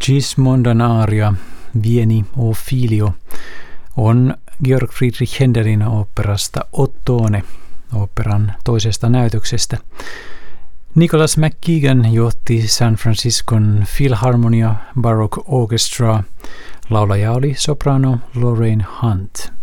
Gismondan aria Vieni o Filio on Georg Friedrich Händelin oopperasta Ottone, oopperan toisesta näytöksestä. Nicholas McKeegan johti San Franciscon Philharmonia Baroque Orchestra. Laulaja oli soprano Lorraine Hunt.